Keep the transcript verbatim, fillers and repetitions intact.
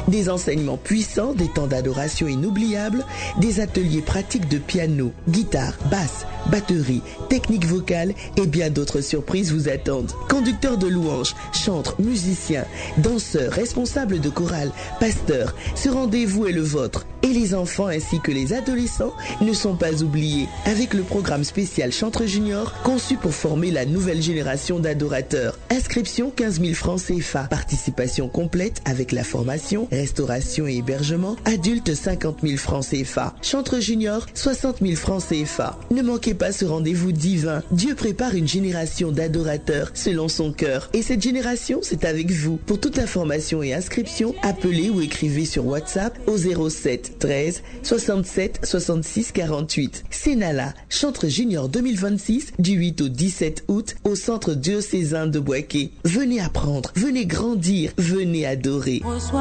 Des enseignements puissants, des temps d'adoration inoubliables, des ateliers pratiques de piano, guitare, basse, batterie, technique vocale et bien d'autres surprises vous attendent. Conducteurs de louanges, chantres, musiciens, danseurs, responsables de chorale, pasteurs, ce rendez-vous est le vôtre. Et les enfants ainsi que les adolescents ne sont pas oubliés avec le programme spécial Chantre Junior conçu pour former la nouvelle génération d'adorateurs. Inscription quinze mille francs C F A. Participation complète avec la formation, restauration et hébergement. Adultes cinquante mille francs C F A. Chantre Junior soixante mille francs C F A. Ne manquez pas ce rendez-vous divin. Dieu prépare une génération d'adorateurs selon son cœur. Et cette génération, c'est avec vous. Pour toute information et inscription, appelez ou écrivez sur WhatsApp au zéro sept treize soixante-sept soixante-six quarante-huit. Sénala, Chantre Junior deux mille vingt-six du huit au dix-sept août au centre diocésain de Bouaké. Venez apprendre, venez grandir, venez adorer.